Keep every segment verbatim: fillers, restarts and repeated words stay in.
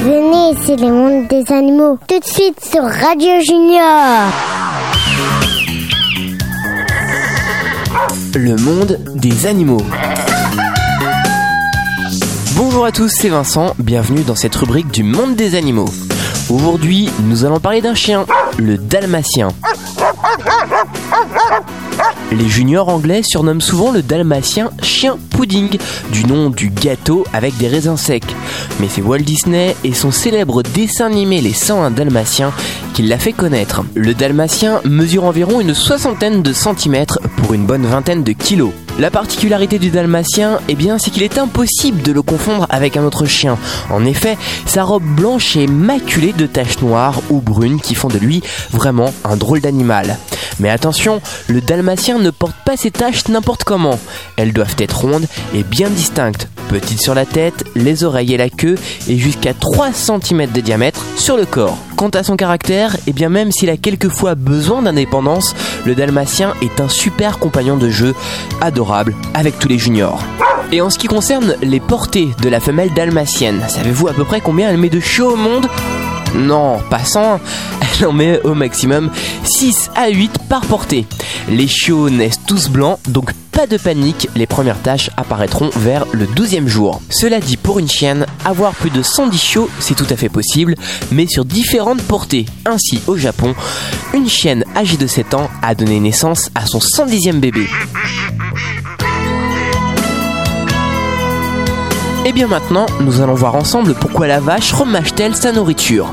Venez, c'est le monde des animaux. Tout de suite sur Radio Junior. Le monde des animaux. Bonjour à tous, c'est Vincent, bienvenue dans cette rubrique du monde des animaux. Aujourd'hui, nous allons parler d'un chien, le dalmatien. Les juniors anglais surnomment souvent le dalmatien chien pudding, du nom du gâteau avec des raisins secs. Mais c'est Walt Disney et son célèbre dessin animé Les cent un Dalmatiens qui l'a fait connaître. Le dalmatien mesure environ une soixantaine de centimètres pour une bonne vingtaine de kilos. La particularité du dalmatien, eh bien, c'est qu'il est impossible de le confondre avec un autre chien. En effet, sa robe blanche est maculée de taches noires ou brunes qui font de lui vraiment un drôle d'animal. Mais attention, le dalmatien ne porte pas ses taches n'importe comment. Elles doivent être rondes et bien distinctes, petites sur la tête, les oreilles et la queue, et jusqu'à trois centimètres de diamètre sur le corps. Quant à son caractère, eh bien même s'il a quelquefois besoin d'indépendance, le dalmatien est un super compagnon de jeu, adorable avec tous les juniors. Et en ce qui concerne les portées de la femelle dalmatienne, savez-vous à peu près combien elle met de chiots au monde ? Non, pas cent, elle en met au maximum six à huit par portée. Les chiots naissent tous blancs, donc pas de panique, les premières taches apparaîtront vers le douzième jour. Cela dit, pour une chienne, avoir plus de cent dix chiots, c'est tout à fait possible, mais sur différentes portées. Ainsi, au Japon, une chienne âgée de sept ans a donné naissance à son cent dixième bébé. Et bien maintenant, nous allons voir ensemble pourquoi la vache remâche-t-elle sa nourriture.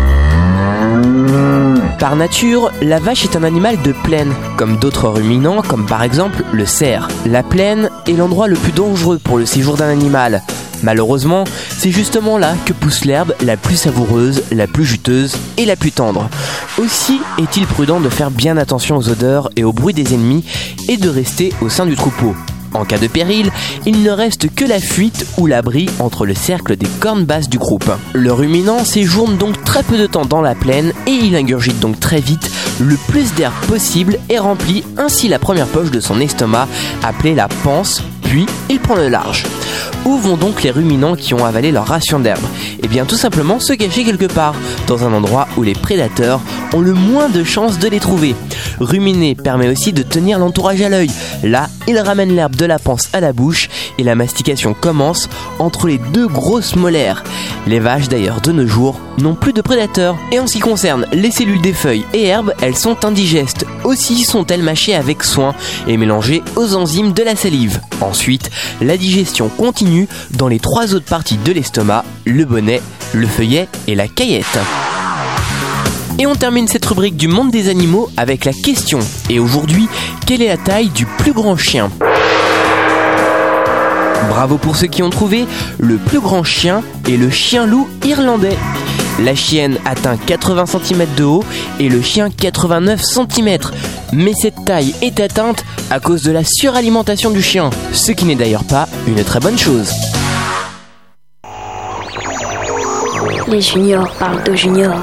Par nature, la vache est un animal de plaine, comme d'autres ruminants, comme par exemple le cerf. La plaine est l'endroit le plus dangereux pour le séjour d'un animal. Malheureusement, c'est justement là que pousse l'herbe la plus savoureuse, la plus juteuse et la plus tendre. Aussi est-il prudent de faire bien attention aux odeurs et au bruit des ennemis et de rester au sein du troupeau. En cas de péril, il ne reste que la fuite ou l'abri entre le cercle des cornes basses du groupe. Le ruminant séjourne donc très peu de temps dans la plaine et il ingurgite donc très vite le plus d'herbe possible et remplit ainsi la première poche de son estomac, appelée la panse, puis il prend le large. Où vont donc les ruminants qui ont avalé leur ration d'herbe ? Eh bien tout simplement se cacher quelque part, dans un endroit où les prédateurs ont le moins de chances de les trouver. Ruminer permet aussi de tenir l'entourage à l'œil. Là, ils ramènent l'herbe de la panse à la bouche et la mastication commence entre les deux grosses molaires. Les vaches d'ailleurs de nos jours n'ont plus de prédateurs. Et en ce qui concerne les cellules des feuilles et herbes, elles sont indigestes. Aussi sont-elles mâchées avec soin et mélangées aux enzymes de la salive. Ensuite, la digestion continue dans les trois autres parties de l'estomac, le bonnet, le feuillet et la caillette. Et on termine cette rubrique du monde des animaux avec la question. Et aujourd'hui, quelle est la taille du plus grand chien ? Bravo pour ceux qui ont trouvé, le plus grand chien est le chien-loup irlandais. La chienne atteint quatre-vingts centimètres de haut et le chien quatre-vingt-neuf centimètres. Mais cette taille est atteinte à cause de la suralimentation du chien, ce qui n'est d'ailleurs pas une très bonne chose. Les juniors parlent de juniors.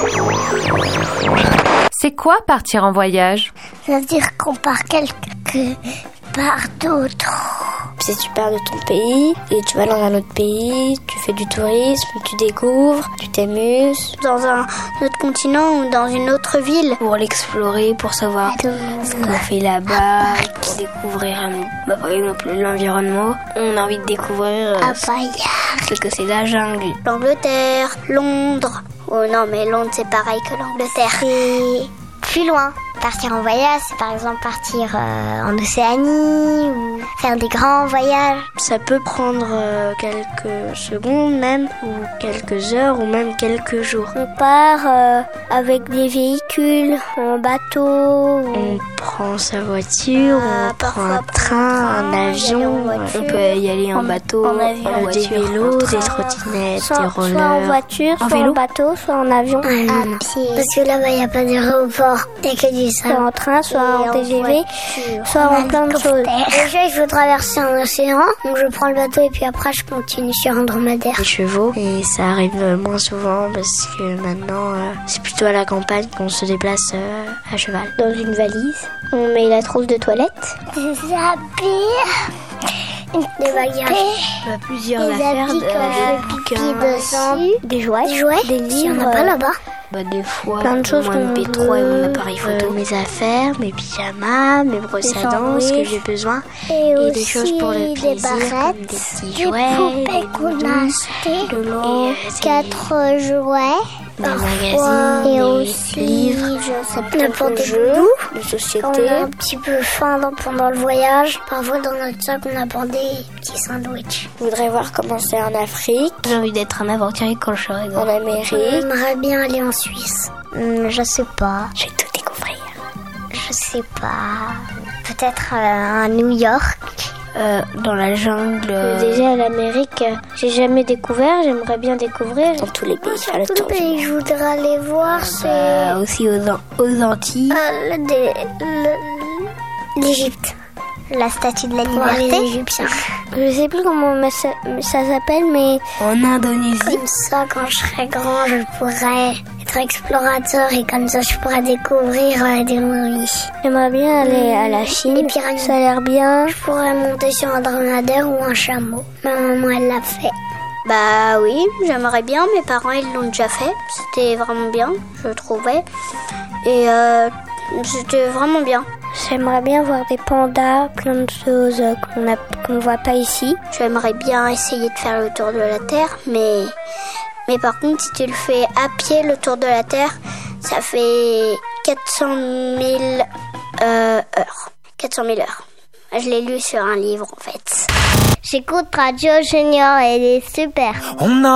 C'est quoi partir en voyage ? Ça veut dire qu'on part quelque part d'autre. Si tu pars de ton pays et tu vas dans un autre pays, tu fais du tourisme, tu découvres, tu t'amuses. Dans un autre continent ou dans une autre ville. Pour l'explorer, pour savoir ce qu'on fait là-bas, pour découvrir bah, par exemple l'environnement. On a envie de découvrir euh, ce que c'est la jungle. L'Angleterre, Londres. Oh non, mais Londres c'est pareil que l'Angleterre. C'est plus loin. Partir en voyage, c'est par exemple partir euh, en Océanie ou faire des grands voyages. Ça peut prendre euh, quelques secondes même, ou quelques heures, ou même quelques jours. On part euh, avec des véhicules, en bateau. On prend sa voiture, ah, on prend un train, un avion. On peut y aller en, en bateau, en avion, en des vélos, des trottinettes, soit, des rollers. Soit en voiture, en soit vélo. en bateau, soit en avion. À pied. Parce que là-bas, il n'y a pas d'aéroport. Il n'y a que du soit en train, soit et en T G V, voiture. soit en plein de choses. Déjà, il faut traverser un océan, donc je prends le bateau et puis après, je continue sur un dromadaire. Les chevaux, et ça arrive moins souvent parce que maintenant, euh, c'est plutôt à la campagne qu'on se déplace euh, à cheval. Dans une valise, on met la trousse de toilette. Des habits, des bagages. Bah, plusieurs Des affaires, habits de, quand je fais pipi dessus. des jouets, Des jouets. des Il y en livres. a pas là-bas. Bah, des fois, Plein de choses mon qu'on M P trois et mon appareil veut, photo. euh, mes affaires, mes pyjamas, mes brosses Des à dents, ce que sandwichs. j'ai besoin. Et, Et aussi des choses pour le des plaisir, comme barrettes, des petits des jouets, poupées des qu'on a doudous, achetées, de l'eau, et, quatre jouets, des parfois, magazines, et des aussi livres, je sais pas, des n'importe jeux, jeux. de Quand on société. a un petit peu faim dans- pendant le voyage, parfois dans notre sac on apporte des petits sandwichs. Je voudrais voir comment c'est en Afrique. J'ai envie d'être un aventurier quand je serai en Amérique. J'aimerais bien aller en Suisse. Hmm, je sais pas. Je vais tout découvrir. Je sais pas. Peut-être euh, à New York. Euh, dans la jungle. euh, Déjà l'Amérique, j'ai jamais découvert, j'aimerais bien découvrir. Dans tous les pays à la Tous les pays que je voudrais aller voir, c'est Euh, aussi aux, An- aux Antilles. euh, le- des- le- l'Égypte. La statue de la Voir les liberté. Égyptiens. Je sais plus comment mais ça, ça s'appelle, mais En Indonésie. comme ça, quand je serai grand, je pourrais être explorateur et comme ça, je pourrais découvrir euh, des momies. J'aimerais bien aller à la Chine, Les pyramides. ça a l'air bien. Je pourrais monter sur un dromadaire ou un chameau. Ma maman, elle l'a fait. Bah oui, j'aimerais bien. Mes parents, ils l'ont déjà fait. C'était vraiment bien, je trouvais. Et euh, c'était vraiment bien. J'aimerais bien voir des pandas, plein de choses euh, qu'on a, qu'on voit pas ici. J'aimerais bien essayer de faire le tour de la Terre, mais, mais par contre, si tu le fais à pied, le tour de la Terre, ça fait quatre cent mille euh, heures. quatre cent mille heures. Je l'ai lu sur un livre, en fait. J'écoute Radio Junior et elle est super. On a